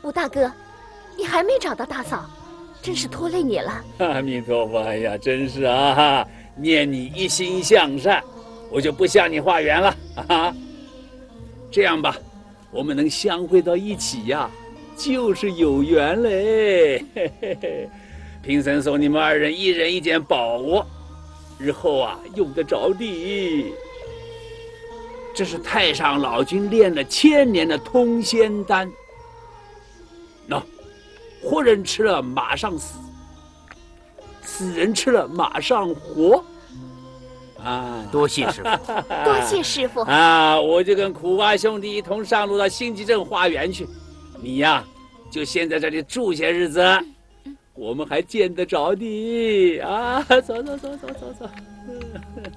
吴大哥，你还没找到大嫂，真是拖累你了。 阿弥陀佛，哎呀，真是啊，念你一心向善，我就不向你化缘了啊。这样吧，我们能相会到一起呀，就是有缘嘞。嘿嘿嘿，贫僧送你们二人一人一件宝物，日后啊用得着的。这是太上老君炼了1000年的通仙丹，活人吃了马上死，死人吃了马上活。啊， 多谢师傅， 多谢师傅啊！我就跟苦瓜兄弟一同上路到星极镇花园去，你呀就先在这里住些日子，我们还见得着的啊！走走走走走走。